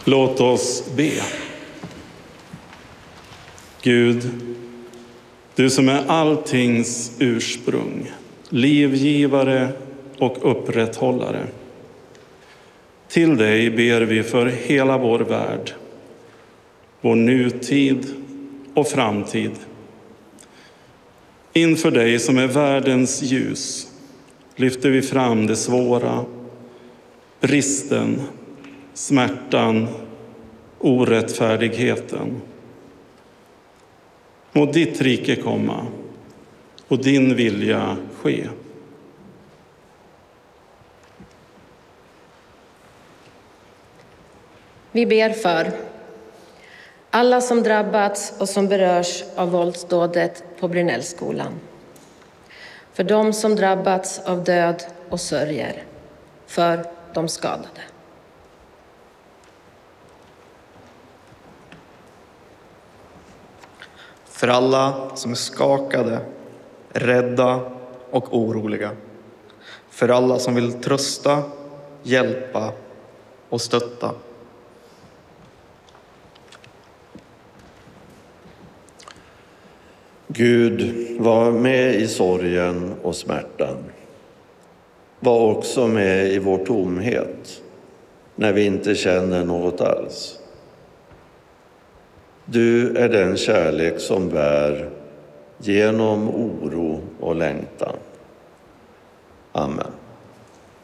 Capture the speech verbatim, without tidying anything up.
Låt oss be. Gud, du som är alltings ursprung, livgivare och upprätthållare. Till dig ber vi för hela vår värld, vår nutid och framtid. Inför dig som är världens ljus lyfter vi fram det svåra, bristen, smärtan, orättfärdigheten. Må ditt rike komma och din vilja ske. Vi ber för alla som drabbats och som berörs av våldsdådet på Brynällskolan. För de som drabbats av död och sörjer. För de skadade. För alla som är skakade, rädda och oroliga. För alla som vill trösta, hjälpa och stötta. Gud, var med i sorgen och smärtan. Var också med i vår tomhet när vi inte känner något alls. Du är den kärlek som bär genom oro och längtan. Amen.